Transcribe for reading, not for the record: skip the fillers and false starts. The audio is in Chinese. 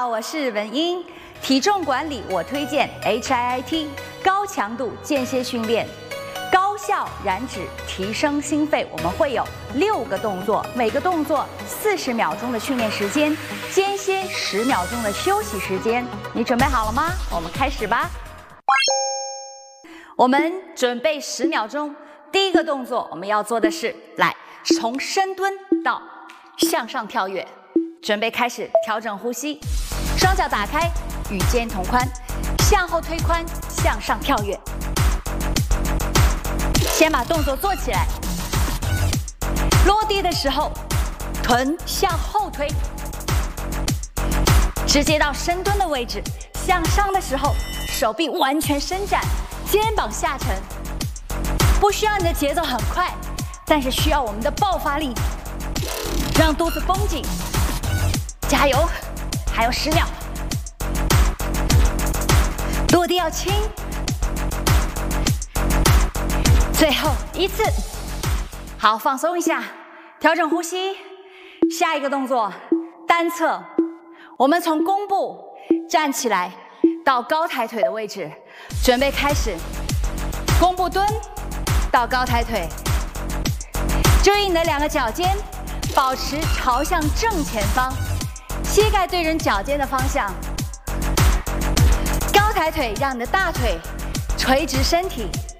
好，我是文英。体重管理我推荐 HIIT 高强度间歇训练，高效燃脂，提升心肺。我们会有6个动作，每个动作40秒钟的训练时间，间歇10秒钟的休息时间。你准备好了吗？我们开始吧。我们准备10秒钟。第一个动作我们要做的是，来从深蹲到向上跳跃。准备开始，调整呼吸，双脚打开，与肩同宽，向后推髋，向上跳跃。先把动作做起来，落地的时候，臀向后推，直接到深蹲的位置。向上的时候，手臂完全伸展，肩膀下沉。不需要你的节奏很快，但是需要我们的爆发力，让肚子绷紧。加油，还有10秒。落地要轻，最后一次。好，放松一下，调整呼吸。下一个动作，单侧，我们从弓步站起来到高抬腿的位置，准备开始。弓步蹲到高抬腿，注意你的2个脚尖保持朝向正前方。膝盖对准脚尖的方向，高抬腿让你的大腿垂直身体，